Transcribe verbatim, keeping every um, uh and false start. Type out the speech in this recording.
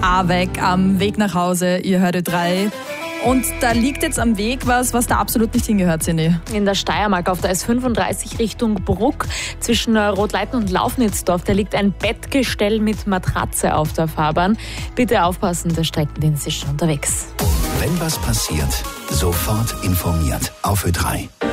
Ahrweg am Weg nach Hause. Ihr hört Ö drei. Und da liegt jetzt am Weg was, was da absolut nicht hingehört, Cindy. In der Steiermark auf der S fünfunddreißig Richtung Bruck zwischen Rotleiten und Laufnitzdorf, da liegt ein Bettgestell mit Matratze auf der Fahrbahn. Bitte aufpassen, der Streckendienst ist schon unterwegs. Wenn was passiert, sofort informiert auf Ö drei.